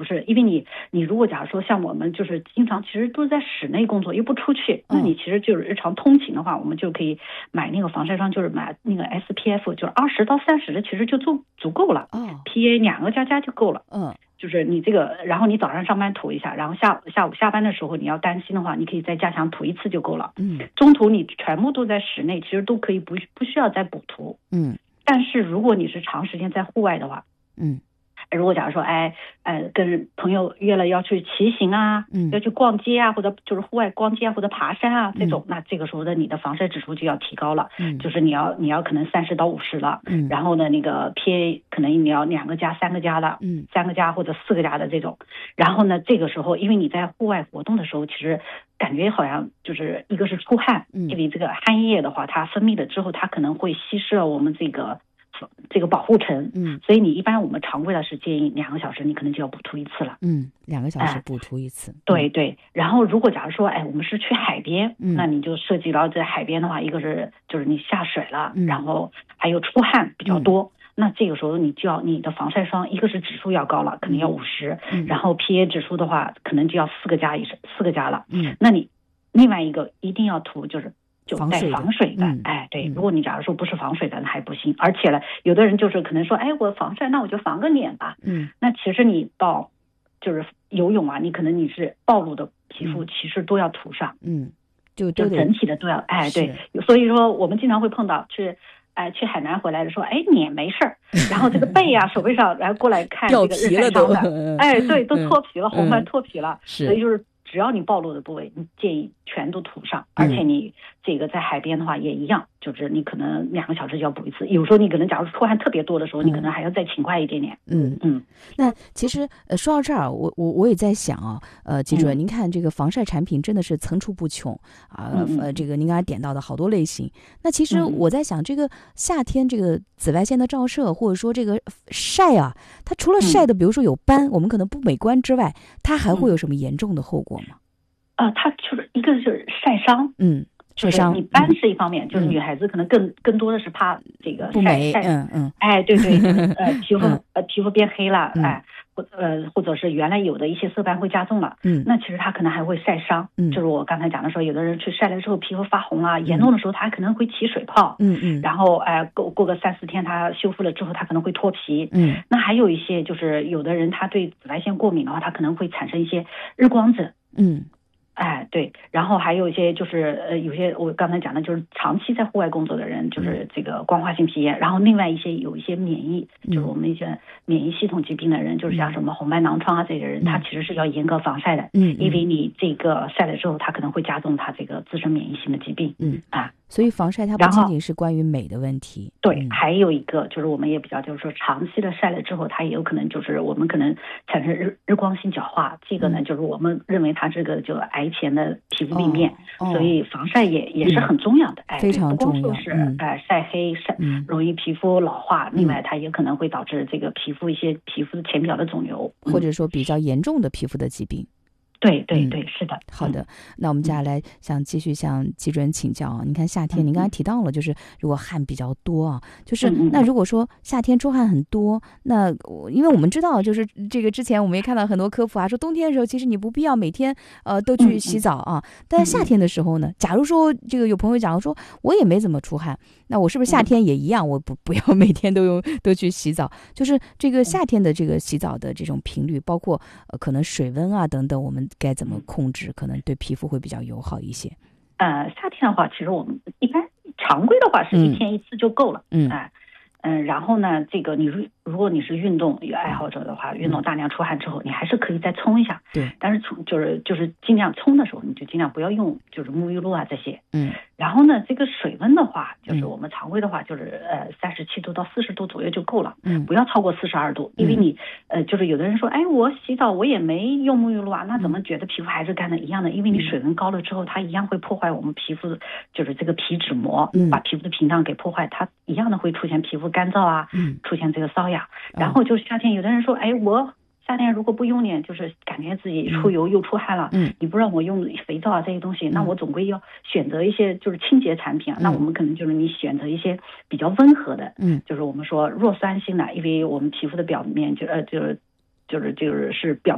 是因为你如果假如说像我们就是经常其实都在室内工作又不出去，那你其实就是日常通勤的话，我们就可以买那个防晒霜，就是买那个 SPF， 就是20到30的其实就足够了，PA 2个加就够了。就是你这个，然后你早上上班涂一下，然后下午下班的时候你要担心的话，你可以再加强涂一次就够了。中途你全部都在室内，其实都可以不需要再补涂。但是如果你是长时间在户外的话，如果假如说跟朋友约了要去骑行啊，要去逛街啊，或者就是户外逛街啊，或者爬山啊这种，那这个时候的你的防晒指数就要提高了，就是你要可能30到50了，然后呢那个 PA 可能你要2个加3个加的，3个加或者4个加的这种，然后呢这个时候因为你在户外活动的时候，其实感觉好像就是一个是出汗，因为这个汗液的话它分泌了之后，它可能会稀释了我们这个保护层，所以你一般我们常规的是建议2个小时你可能就要补涂一次了 ，2个小时补涂一次， 对。然后如果假如说我们是去海边，那你就涉及到在海边的话，一个是就是你下水了，然后还有出汗比较多，那这个时候你你的防晒霜一个是指数要高了，可能要50，然后 PA 指数的话可能就要4个加了，那你另外一个一定要涂就带防水的，对，如果你假如说不是防水的那还不行，而且呢，有的人就是可能说，我防晒那我就防个脸吧，那其实你到就是游泳啊，你可能你是暴露的皮肤，其实都要涂上， 就整体的都要，对，所以说我们经常会碰到去海南回来的说，脸没事儿，然后这个背啊手背上，然后过来看这个日晒霜的，对，都脱皮了，红斑脱皮了，所以就是只要你暴露的部位，你建议全都涂上，而且你这个在海边的话也一样，就是你可能2个小时就要补一次，有时候你可能假如出汗特别多的时候，你可能还要再勤快一点点。 那其实说到这儿，我也在想啊，记者，您看这个防晒产品真的是层出不穷啊，这个您刚才点到的好多类型。那其实我在想，这个夏天这个紫外线的照射，或者说这个晒啊，它除了晒的，比如说有斑，我们可能不美观之外，它还会有什么严重的后果吗？ 它就是一个就是晒伤， 晒伤， 你斑是一方面，就是女孩子可能更多的是怕这个不美， 对，皮肤变黑了，或者是原来有的一些色斑会加重了，那其实它可能还会晒伤，就是我刚才讲的说，有的人去晒了之后皮肤发红啊，严重的时候它可能会起水泡，然后过个3-4天它修复了之后，它可能会脱皮，那还有一些就是有的人他对紫外线过敏的话，他可能会产生一些日光疹，对，然后还有一些就是有些我刚才讲的就是长期在户外工作的人，就是这个光化性皮炎，然后另外有一些免疫，就是我们一些免疫系统疾病的人，就是像什么红斑狼疮啊这些人，他其实是要严格防晒的，因为你这个晒了之后，他可能会加重他这个自身免疫性的疾病， 所以防晒它不仅仅是关于美的问题， 对，还有一个就是我们也比较就是说长期的晒了之后，它也有可能就是我们可能产生日光性角化，这个呢就是我们认为它这个就癌前的皮肤病变，所以防晒也是很重要的， 非常重要， 不光说是晒黑容易皮肤老化，另外它也可能会导致这个皮肤的浅表的肿瘤， 或者说比较严重的皮肤的疾病。 对，是的。 好的，那我们接下来想继续向季主任请教啊。您看夏天，您刚才提到了，就是如果汗比较多啊，就是那如果说夏天出汗很多，那因为我们知道，就是这个之前我们也看到很多科普啊，说冬天的时候其实你不必要每天都去洗澡啊，但夏天的时候呢，假如说这个有朋友讲说我也没怎么出汗，那我是不是夏天也一样，我不要每天都去洗澡？就是这个夏天的这个洗澡的这种频率，包括可能水温啊等等，我们该怎么控制，可能对皮肤会比较友好一些？ 夏天的话，其实我们一般常规的话是1天1次就够了，然后呢，这个如果你是运动爱好者的话，运动大量出汗之后，你还是可以再冲一下。 对， 但是就是尽量冲的时候，你就尽量不要用就是沐浴露啊这些。然后呢，这个水温的话，就是我们常规的话，就是37度到40度左右就够了。不要超过42度，因为你就是有的人说，我洗澡我也没用沐浴露啊，那怎么觉得皮肤还是干的一样的？因为你水温高了之后，它一样会破坏我们皮肤就是这个皮脂膜，把皮肤的屏障给破坏，它一样的会出现皮肤干燥啊，出现这个瘙痒。然后就是夏天，有的人说，我夏天如果不用脸，就是感觉自己出油又出汗了，你不让我用肥皂啊这些东西，那我总归要选择一些就是清洁产品啊，那我们可能就是你选择一些比较温和的，就是我们说弱酸性的，因为我们皮肤的表面是表